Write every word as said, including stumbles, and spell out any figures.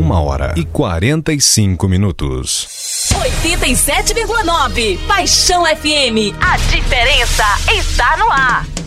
Uma hora e quarenta e cinco minutos. oitenta e sete vírgula nove Paixão F M. A diferença está no ar.